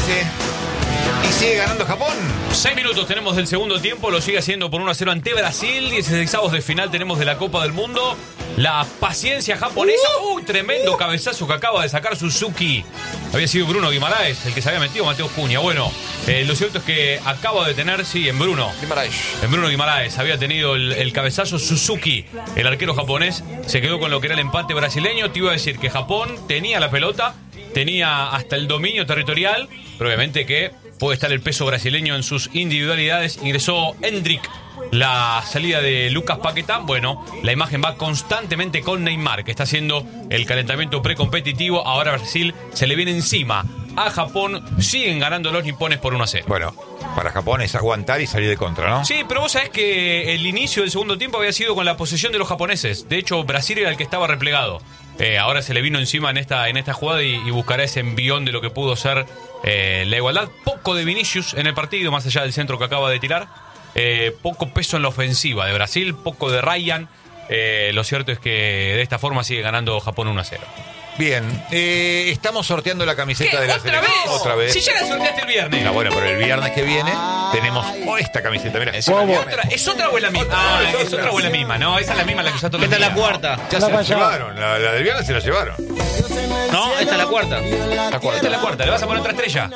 parece. Y sigue ganando Japón. 6 minutos tenemos del segundo tiempo, lo sigue haciendo por 1-0 ante Brasil. 16avos de final tenemos de la Copa del Mundo. La paciencia japonesa. Tremendo cabezazo que acaba de sacar Suzuki. Había sido Bruno Guimaraes el que se había metido, Mateo Cunha. Bueno, lo cierto es que acaba de tener, en Bruno Guimaraes había tenido el cabezazo Suzuki. El arquero japonés se quedó con lo que era el empate brasileño. Te iba a decir que Japón tenía la pelota, tenía hasta el dominio territorial, pero obviamente que puede estar el peso brasileño en sus individualidades. Ingresó Hendrick, la salida de Lucas Paquetá. Bueno, la imagen va constantemente con Neymar, que está haciendo el calentamiento precompetitivo. Ahora Brasil se le viene encima a Japón. Siguen ganando los nipones por 1-0. Bueno, para Japón es aguantar y salir de contra, ¿no? Sí, pero vos sabés que el inicio del segundo tiempo había sido con la posesión de los japoneses. De hecho, Brasil era el que estaba replegado. Ahora se le vino encima en esta jugada y buscará ese envión de lo que pudo ser la igualdad. Poco de Vinicius en el partido, más allá del centro que acaba de tirar. Poco peso en la ofensiva de Brasil, poco de Ryan. Lo cierto es que de esta forma sigue ganando Japón 1-0. Bien, estamos sorteando la camiseta de la selección. ¿Otra vez? Si ya la sorteaste el viernes. No, bueno, pero el viernes que viene tenemos esta camiseta. Mira, ¿Es otra o es la misma? Es otra o es la misma. No, esa es la misma la que usaste todos los días. Esta es la cuarta. Ya se la llevaron. La del viernes se la llevaron. No, esta es la cuarta. Esta es la cuarta. ¿Le vas a poner otra estrella?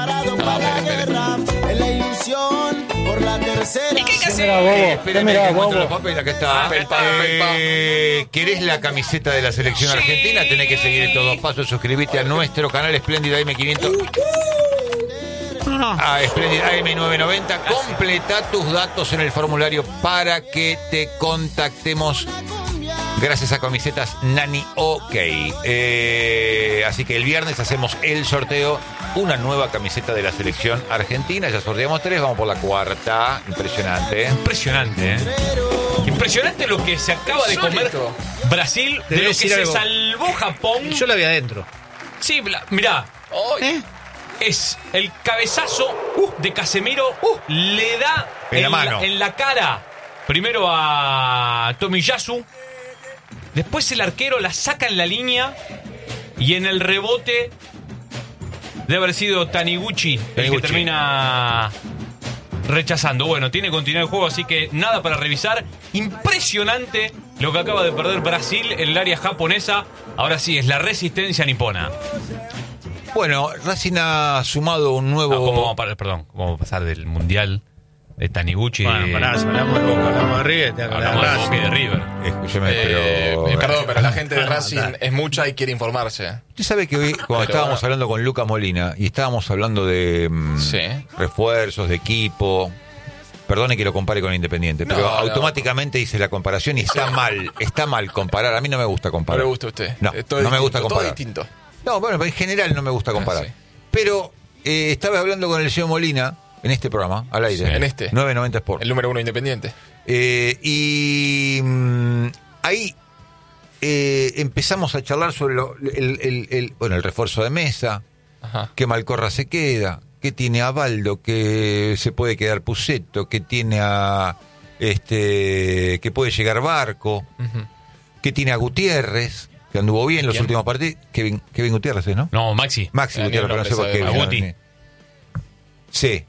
¿Y qué hay que hacer? Espérame que encuentro los papeles. Acá está. ¿Querés la camiseta de la selección argentina? Tenés que seguir estos dos pasos. Suscribite a nuestro canal Espléndida AM500. A Espléndida AM990. Completa tus datos en el formulario para que te contactemos. Gracias a camisetas Nani OK. Así que el viernes hacemos el sorteo. Una nueva camiseta de la selección argentina. Ya sorteamos 3, vamos por la cuarta. Impresionante. Impresionante, ¿eh? Impresionante lo que se acaba de comer Brasil, de lo que se salvó Japón. Yo la vi adentro. Sí, mirá. Es el cabezazo de Casemiro. Le da en la cara. Primero a Tomiyasu. Después el arquero la saca en la línea. Y en el rebote de haber sido Taniguchi el que termina rechazando. Bueno, tiene continuidad el juego, así que nada para revisar. Impresionante lo que acaba de perder Brasil en el área japonesa. Ahora sí, es la resistencia nipona. Bueno, Racing ha sumado un nuevo... ¿Cómo vamos a pasar del Mundial de Taniguchi? Bueno, pará, si hablamos de Boca, hablamos de River, te hablamos de Boca y de River. Escúcheme, pero... Perdón, pero la gente de Racing es mucha y quiere informarse. Usted sabe que hoy, cuando estábamos hablando con Luca Molina y estábamos hablando de refuerzos, de equipo... Perdone que lo compare con Independiente, pero automáticamente hice la comparación y está mal comparar. A mí no me gusta comparar. No le gusta a usted. No me gusta comparar. Todo distinto. No, bueno, en general no me gusta comparar. Sí. Pero estaba hablando con el señor Molina en este programa, al aire. Sí, en este. 990 Sport. El número 1 Independiente. Ahí empezamos a charlar sobre el refuerzo de Mesa. Ajá. Que Malcorra se queda. Que tiene a Baldo, que se puede quedar Pusetto, que tiene a que puede llegar Barco, que tiene a Gutiérrez, que anduvo bien los últimos partidos. Kevin Gutiérrez, ¿no? No, Maxi Gutiérrez, pero no sé por qué. Guti. Sí.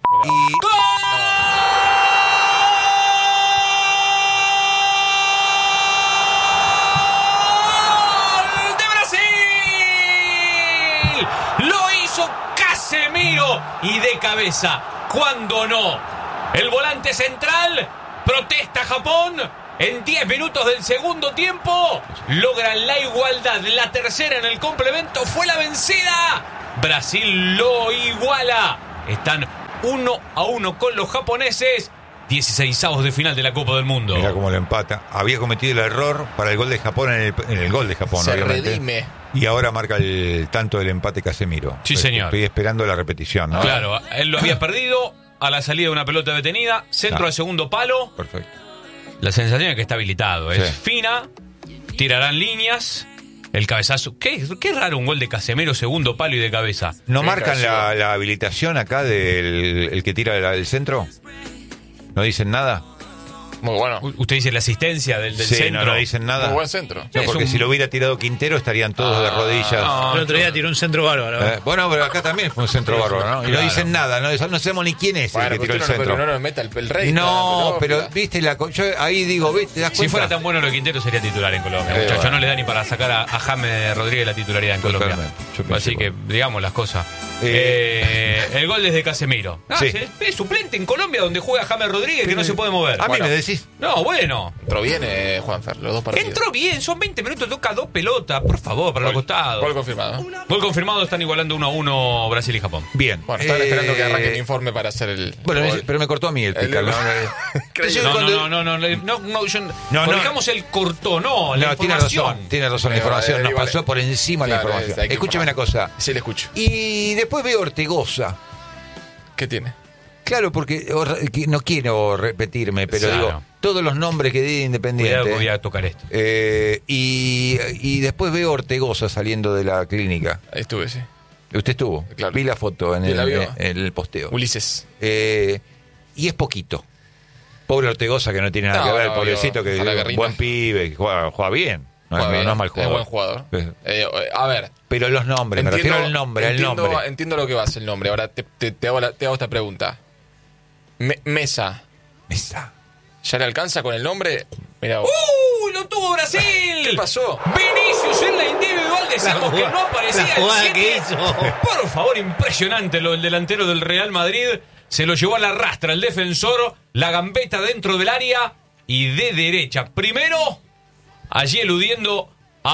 Casemiro y de cabeza, cuando no. El volante central protesta Japón. En 10 minutos del segundo tiempo logran la igualdad. La tercera en el complemento fue la vencida. Brasil lo iguala. Están 1-1 con los japoneses. 16avos de final de la Copa del Mundo. Mira cómo lo empata. Había cometido el error para el gol de Japón en el gol de Japón. Se obviamente. Redime. Y ahora marca el tanto del empate Casemiro. Sí, señor. Estoy esperando la repetición, ¿no? Claro, él lo había perdido a la salida de una pelota detenida. Centro al segundo palo. Perfecto. La sensación es que está habilitado. Es fina. Tirarán líneas. El cabezazo. Qué raro un gol de Casemiro, segundo palo y de cabeza. ¿No marcan la habilitación acá del el que tira el centro? ¿No dicen nada? Muy bueno. Usted dice la asistencia del Sí, centro. no dicen nada. Muy buen centro. No, Es porque un- si lo hubiera tirado Quintero estarían todos de rodillas. no. El otro día tiró un centro bárbaro. Bueno, pero acá también fue un centro bárbaro, ¿no? Y no Claro. dicen nada, no sabemos ni quién es el que tiró el pero centro. no nos meta el rey. No, la pero pelota. viste, yo ahí digo, ¿viste? ¿Te das Si cuenta? fuera tan bueno lo de Quintero sería titular en Colombia, Sí, muchachos. bueno. No le da ni para sacar a James Rodríguez la titularidad en Colombia. Totalmente. Yo pensé Así que igual. digamos las cosas. El gol desde Casemiro. Sí. Es suplente en Colombia donde juega James Rodríguez que no se puede mover. A mí Bueno. me decís. No, bueno. Entró bien, Juanfer, los dos partidos. Entró bien, son 20 minutos, toca 2 pelotas, por favor, para los costados. Gol confirmado. Gol confirmado, están igualando 1-1 Brasil y Japón. Bien. Bueno, estaban esperando que arranque el informe para hacer el. Bueno, gol. pero me cortó a mí el El- picar, ¿no? Creo- No, cuando- no, corrijamos el cortó, no, la No, tiene información. razón, tiene razón la información, nos Vale. pasó por encima la Claro, información. hay que Escúcheme una informar. cosa. Sí, le escucho. Y después veo Ortegoza. ¿Qué tiene? Claro, porque que no quiero repetirme, pero Claro. digo, todos los nombres que di de Independiente. Cuidado que voy a tocar esto. Y después veo Ortegoza saliendo de la clínica. Ahí estuve, sí. Usted estuvo. Claro. Vi la foto en ¿Quién la vio? en el posteo. Ulises. Y es poquito. Pobre Ortegoza que no tiene nada No, que ver, no, pobrecito, digo, ojalá que que rinda. buen pibe, que juega bien. No, Juega bien, no es mal jugador. buen jugador. A ver. Pero los nombres, me refiero al nombre, entiendo, entiendo lo que va a ser el nombre. Ahora te hago esta pregunta. Mesa, Esa. ¿ya le alcanza con el nombre? Mirá vos. ¡Lo tuvo Brasil! ¿Qué pasó? Vinicius en la individual, decíamos que no aparecía la el jugada 7. que hizo. Por favor, impresionante lo del delantero del Real Madrid. Se lo llevó a la rastra el defensor, la gambeta dentro del área y de derecha. Primero, allí eludiendo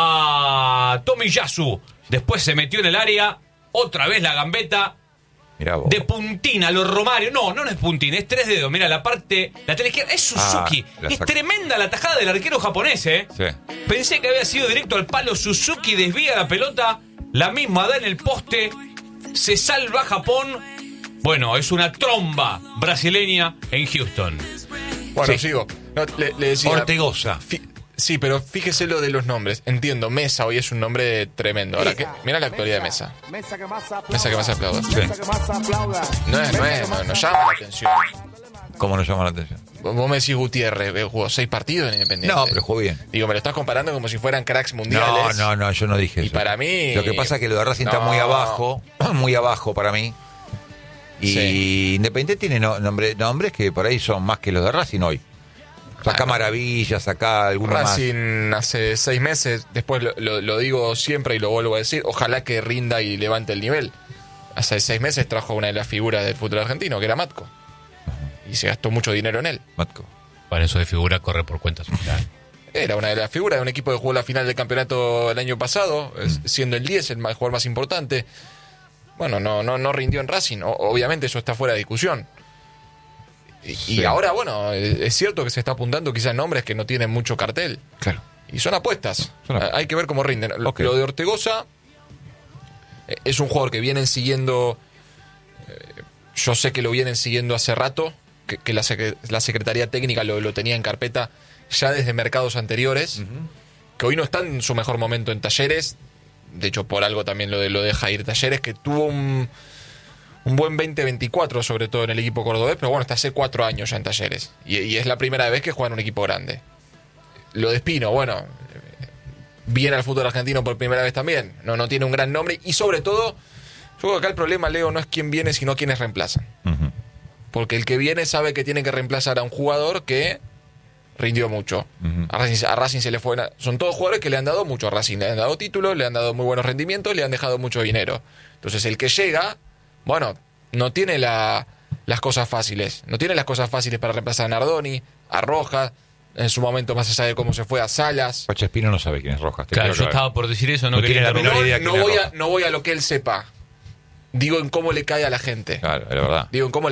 a Tomiyasu. Después se metió en el área, otra vez la gambeta. Mirá vos. De puntina, los Romario. No es puntina, es 3 dedos. Mira, la parte lateral izquierda. Es Suzuki. la Es saca. tremenda la tajada del arquero japonés, ¿eh? Sí. Pensé que había sido directo al palo. Suzuki desvía la pelota. La misma da en el poste. Se salva Japón. Bueno, es una tromba brasileña en Houston. Bueno, Sí. sigo. No, le decía. Ortegoza. Sí, pero fíjese lo de los nombres. Entiendo, Mesa hoy es un nombre tremendo. Ahora, mira la actualidad de Mesa. Mesa que más aplauda. Mesa que más aplauda. Sí. Mesa que más aplauda. No llama la atención. ¿Cómo nos llama la atención? Vos me decís Gutiérrez, jugó 6 partidos en Independiente. No, pero jugó bien. Digo, me lo estás comparando como si fueran cracks mundiales. No, yo no dije Y eso. para mí- Lo que pasa es que lo de Racing está No. muy abajo para mí. Y Sí. Independiente tiene nombres que por ahí son más que los de Racing hoy. Saca Maravillas, saca alguno más. Racing hace 6 meses, después lo digo siempre y lo vuelvo a decir, ojalá que rinda y levante el nivel. Hace 6 meses trajo una de las figuras del fútbol argentino, que era Matco. Y se gastó mucho dinero en él. Matco. Para eso de figura corre por cuenta social. Era una de las figuras de un equipo que jugó la final del campeonato el año pasado, siendo el 10 el jugador más importante. Bueno, no rindió en Racing. Obviamente eso está fuera de discusión. Y Sí. ahora, bueno, es cierto que se está apuntando quizás nombres que no tienen mucho cartel. Claro. Y son apuestas. Son apuestas. Hay que ver cómo rinden. Ok. Lo de Ortegoza es un jugador que vienen siguiendo. Yo sé que lo vienen siguiendo hace rato. Que la Secretaría Técnica lo tenía en carpeta ya desde mercados anteriores. Que hoy no está en su mejor momento en Talleres. De hecho, por algo también lo deja ir Talleres, que tuvo un buen 2024, sobre todo en el equipo cordobés, pero bueno, está hace 4 años ya en Talleres. Y es la primera vez que juega en un equipo grande. Lo de Espino, bueno, viene al fútbol argentino por primera vez también. No tiene un gran nombre. Y sobre todo, yo creo que acá el problema, Leo, no es quién viene, sino quiénes reemplazan. Ujú. Porque el que viene sabe que tiene que reemplazar a un jugador que rindió mucho. Ujú. A Racing se le fue... Son todos jugadores que le han dado mucho a Racing. Le han dado títulos, le han dado muy buenos rendimientos, le han dejado mucho dinero. Entonces el que llega, bueno, no tiene las cosas fáciles. No tiene las cosas fáciles para reemplazar a Nardoni, a Rojas, en su momento más allá de cómo se fue a Salas. Pacha Espino no sabe quién es Rojas. te Claro, quiero yo aclarar. estaba por decir eso, no No quería tiene la menor interrumpir. idea quién es Rojas. No voy a lo que él sepa. Digo en cómo le cae a la gente. Claro, es la verdad. Digo en cómo